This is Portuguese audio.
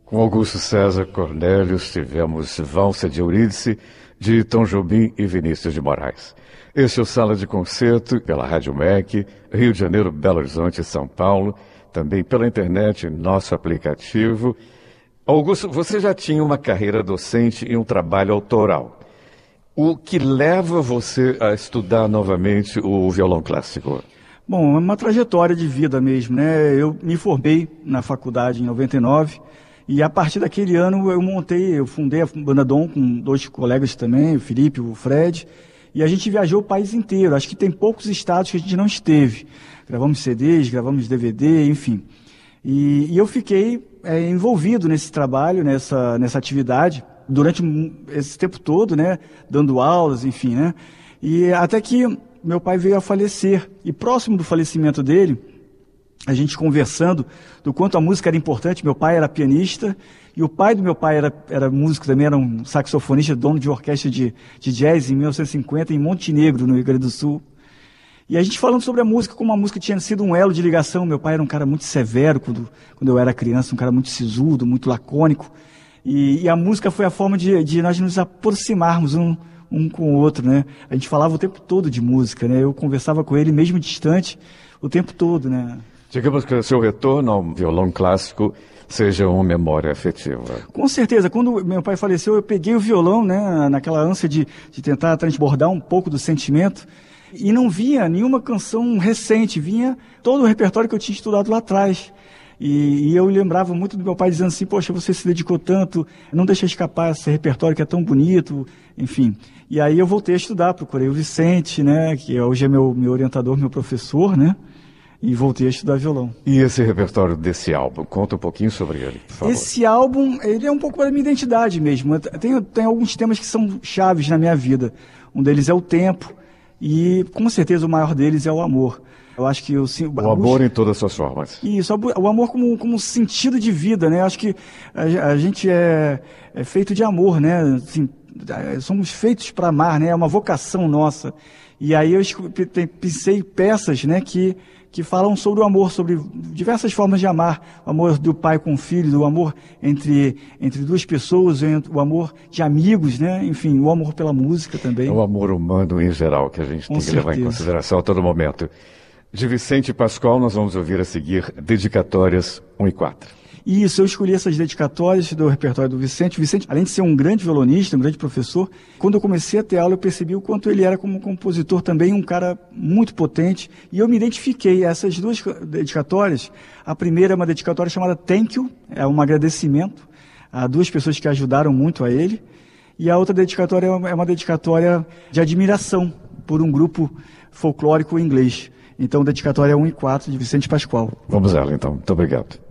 Com Augusto César Cornelius tivemos Valsa de Eurídice, de Tom Jobim e Vinícius de Moraes. Este é o Sala de Concerto pela Rádio MEC, Rio de Janeiro, Belo Horizonte e São Paulo, também pela internet, nosso aplicativo. Augusto, você já tinha uma carreira docente e um trabalho autoral. O que leva você a estudar novamente o violão clássico? Bom, é uma trajetória de vida mesmo, né? Eu me formei na faculdade em 99 e a partir daquele ano eu fundei a Banda Dom com 2 colegas também, o Felipe e o Fred, e a gente viajou o país inteiro. Acho que tem poucos estados que a gente não esteve. Gravamos CDs, gravamos DVD, enfim. E eu fiquei envolvido nesse trabalho, nessa atividade, durante esse tempo todo, né? Dando aulas, enfim, né? E até que meu pai veio a falecer. E próximo do falecimento dele, a gente conversando do quanto a música era importante. Meu pai era pianista e o pai do meu pai era músico também, era um saxofonista, dono de orquestra de jazz em 1950 em Montenegro, no Rio Grande do Sul. E a gente falando sobre a música, como a música tinha sido um elo de ligação. Meu pai era um cara muito severo quando eu era criança, um cara muito sisudo, muito lacônico. E a música foi a forma de nós nos aproximarmos um com o outro, né? A gente falava o tempo todo de música, né? Eu conversava com ele, mesmo distante, o tempo todo, né? Digamos que o seu retorno ao violão clássico seja uma memória afetiva. Com certeza. Quando meu pai faleceu, eu peguei o violão, né? Naquela ânsia de tentar transbordar um pouco do sentimento. E não vinha nenhuma canção recente, vinha todo o repertório que eu tinha estudado lá atrás. E eu lembrava muito do meu pai dizendo assim, poxa, você se dedicou tanto, não deixa escapar esse repertório que é tão bonito, enfim. E aí eu voltei a estudar, procurei o Vicente, né, que hoje é meu orientador, meu professor, né, e voltei a estudar violão. E esse repertório desse álbum, conta um pouquinho sobre ele, por favor. Esse álbum, ele é um pouco da minha identidade mesmo. Tem alguns temas que são chaves na minha vida. Um deles é o tempo e, com certeza, o maior deles é o amor. Eu acho que o amor em todas as suas formas. Isso, o amor como sentido de vida, né? Eu acho que a gente é feito de amor, né? Assim, somos feitos para amar, né? É uma vocação nossa. E aí eu pensei peças, né? Que falam sobre o amor, sobre diversas formas de amar. O amor do pai com o filho, o amor entre 2 pessoas, o amor de amigos, né? Enfim, o amor pela música também. É o amor humano em geral que a gente tem que levar em consideração a todo momento. De Vicente Pascoal, nós vamos ouvir a seguir dedicatórias 1 e 4. Isso, eu escolhi essas dedicatórias do repertório do Vicente. O Vicente, além de ser um grande violonista, um grande professor, quando eu comecei a ter aula, eu percebi o quanto ele era como compositor também, um cara muito potente. E eu me identifiquei. Essas 2 dedicatórias, a primeira é uma dedicatória chamada Thank You, é um agradecimento a 2 pessoas que ajudaram muito a ele. E a outra dedicatória é uma dedicatória de admiração por um grupo folclórico inglês. Então, dedicatória 1 e 4 de Vicente Pascoal. Vamos ela, então. Muito obrigado.